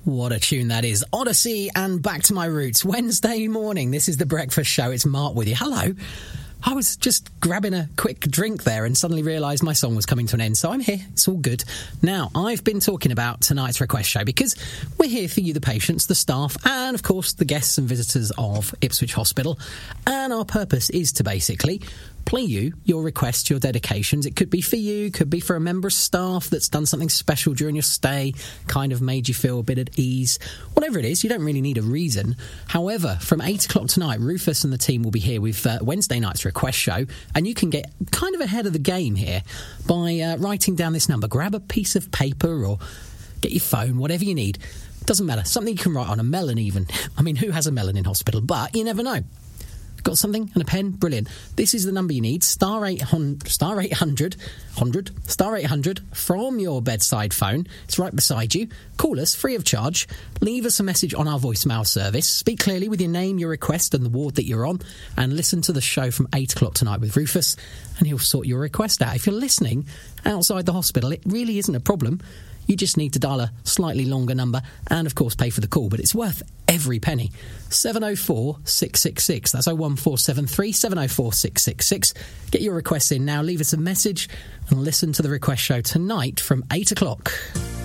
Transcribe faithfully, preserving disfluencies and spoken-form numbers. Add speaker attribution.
Speaker 1: What a tune that is. Odyssey and Back to My Roots. Wednesday morning, this is The Breakfast Show. It's Mark with you. Hello. I was just grabbing a quick drink there and suddenly realised my song was coming to an end, so I'm here. It's all good. Now, I've been talking about tonight's request show because we're here for you, the patients, the staff, and, of course, the guests and visitors of Ipswich Hospital. And our purpose is to basically play you your requests, your dedications. It could be for you, could be for a member of staff that's done something special during your stay, kind of made you feel a bit at ease. Whatever it is, you don't really need a reason. However, from eight o'clock tonight, Rufus and the team will be here with uh, Wednesday night's request show, and you can get kind of ahead of the game here by uh, writing down this number. Grab a piece of paper or get your phone, whatever you need. Doesn't matter. Something you can write on, a melon even. I mean, who has a melon in hospital? But you never know. Got something and a pen? Brilliant. This is the number you need. Star eight hundred, star eight hundred, hundred, star eight hundred from your bedside phone. It's right beside you. Call us free of charge. Leave us a message on our voicemail service. Speak clearly with your name, your request and the ward that you're on, and listen to the show from eight o'clock tonight with Rufus, and he'll sort your request out. If you're listening outside the hospital, it really isn't a problem. You just need to dial a slightly longer number and, of course, pay for the call, but it's worth every penny. seven oh four, six six six. That's oh one four seven three, seven oh four, six six six. Get your requests in now. Leave us a message and listen to the request show tonight from eight o'clock.